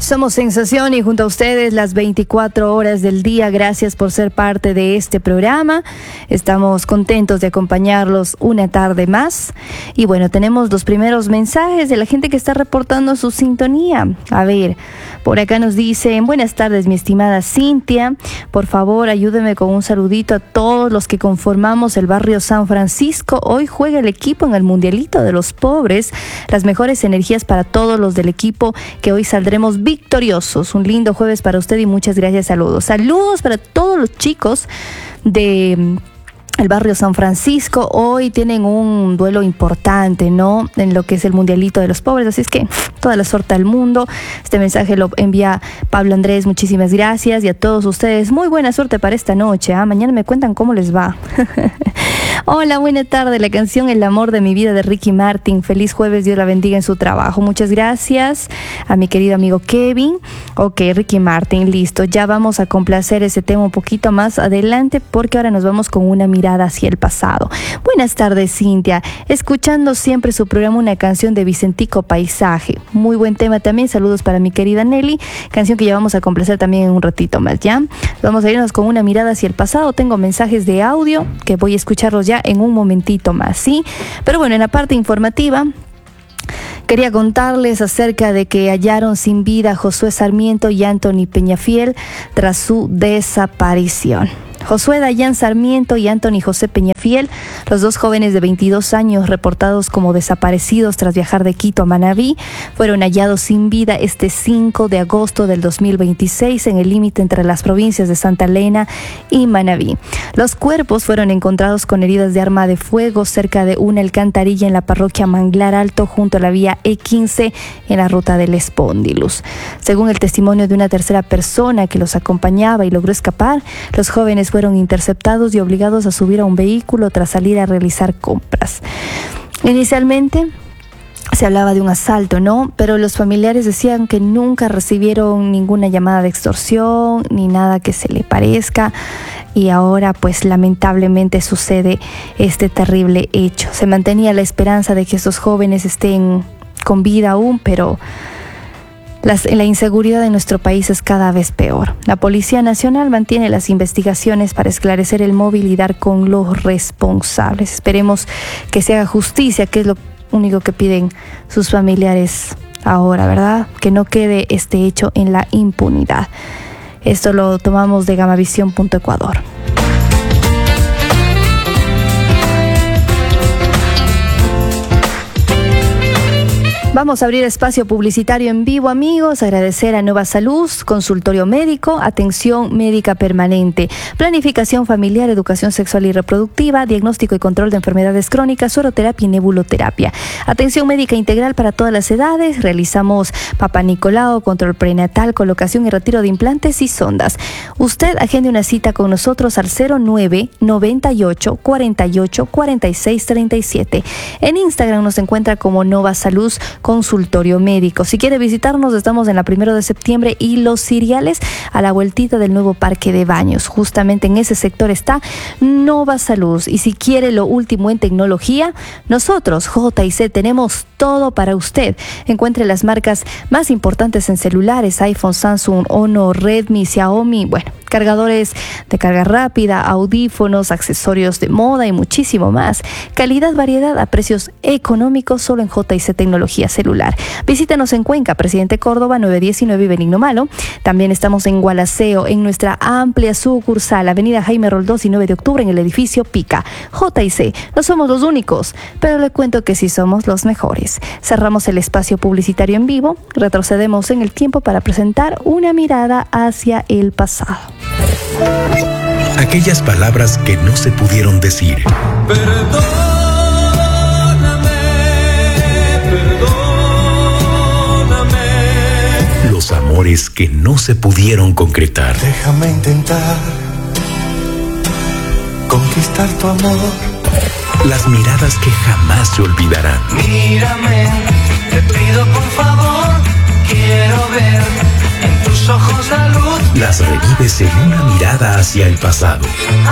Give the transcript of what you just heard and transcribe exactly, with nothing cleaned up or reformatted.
Somos Sensación y junto a ustedes las veinticuatro horas del día. Gracias por ser parte de este programa. Estamos contentos de acompañarlos una tarde más. Y bueno, tenemos los primeros mensajes de la gente que está reportando su sintonía. A ver, por acá nos dicen: buenas tardes, mi estimada Cintia. Por favor, ayúdeme con un saludito a todos los que conformamos el barrio San Francisco. Hoy juega el equipo en el Mundialito de los Pobres. Las mejores energías para todos los del equipo, que hoy saldremos victoriosos. Un lindo jueves para usted y muchas gracias. Saludos. Saludos para todos los chicos de el barrio San Francisco. Hoy tienen un duelo importante, ¿no? En lo que es el Mundialito de los Pobres. Así es que toda la suerte al mundo. Este mensaje lo envía Pablo Andrés. Muchísimas gracias. Y a todos ustedes, muy buena suerte para esta noche. ¿eh? Mañana me cuentan cómo les va. Hola, buena tarde. La canción El amor de mi vida de Ricky Martin. Feliz jueves, Dios la bendiga en su trabajo. Muchas gracias a mi querido amigo Kevin. Ok, Ricky Martin, listo. Ya vamos a complacer ese tema un poquito más adelante, porque ahora nos vamos con una mirada hacia el pasado. Buenas tardes, Cintia. Escuchando siempre su programa, una canción de Vicentico Paisaje. Muy buen tema también. Saludos para mi querida Nelly. Canción que ya vamos a complacer también en un ratito más, ¿ya? Vamos a irnos con una mirada hacia el pasado. Tengo mensajes de audio que voy a escucharlos ya en un momentito más, ¿sí? Pero bueno, en la parte informativa quería contarles acerca de que hallaron sin vida a Josué Sarmiento y Anthony Peñafiel tras su desaparición. Josué Dayan Sarmiento y Anthony José Peñafiel, los dos jóvenes de veintidós años reportados como desaparecidos tras viajar de Quito a Manabí, fueron hallados sin vida este cinco de agosto del dos mil veintiséis en el límite entre las provincias de Santa Elena y Manabí. Los cuerpos fueron encontrados con heridas de arma de fuego cerca de una alcantarilla en la parroquia Manglar Alto, junto a la vía E quince en la ruta del Espóndilus. Según el testimonio de una tercera persona que los acompañaba y logró escapar, los jóvenes fueron interceptados y obligados a subir a un vehículo tras salir a realizar compras. Inicialmente se hablaba de un asalto, ¿no? Pero los familiares decían que nunca recibieron ninguna llamada de extorsión ni nada que se le parezca. Y ahora, pues lamentablemente sucede este terrible hecho. Se mantenía la esperanza de que estos jóvenes estén con vida aún, pero Las, la inseguridad en nuestro país es cada vez peor. La Policía Nacional mantiene las investigaciones para esclarecer el móvil y dar con los responsables. Esperemos que se haga justicia, que es lo único que piden sus familiares ahora, ¿verdad? Que no quede este hecho en la impunidad. Esto lo tomamos de gamavisión punto ecuador. Vamos a abrir espacio publicitario en vivo, amigos. Agradecer a Nova Salud, consultorio médico, atención médica permanente, planificación familiar, educación sexual y reproductiva, diagnóstico y control de enfermedades crónicas, oroterapia y nebuloterapia. Atención médica integral para todas las edades. Realizamos Papá Nicolau, control prenatal, colocación y retiro de implantes y sondas. Usted agende una cita con nosotros al cero nueve noventa y ocho cuarenta y ocho cuarenta y seis treinta y siete. En Instagram nos encuentra como Nova Salud Consultorio Médico. Si quiere visitarnos, estamos en la primero de septiembre y Los Ciriales, a la vueltita del nuevo Parque de Baños. Justamente en ese sector está Nova Salud. Y si quiere lo último en tecnología, nosotros, J y C, tenemos todo para usted. Encuentre las marcas más importantes en celulares: iPhone, Samsung, Honor, Redmi, Xiaomi, bueno, cargadores de carga rápida, audífonos, accesorios de moda y muchísimo más. Calidad, variedad a precios económicos solo en J y C Tecnología Celular. Visítanos en Cuenca, Presidente Córdoba nueve diecinueve y Benigno Malo. También estamos en Gualaceo, en nuestra amplia sucursal, Avenida Jaime Roldós y nueve de octubre, en el edificio Pica. J y C, no somos los únicos, pero le cuento que sí somos los mejores. Cerramos el espacio publicitario en vivo, retrocedemos en el tiempo para presentar una mirada hacia el pasado. Aquellas palabras que no se pudieron decir. Perdóname, perdóname. Los amores que no se pudieron concretar. Déjame intentar conquistar tu amor. Las miradas que jamás se olvidarán. Mírame, te pido por favor, quiero ver en tus ojos la luz. Las revives en una mirada hacia el pasado.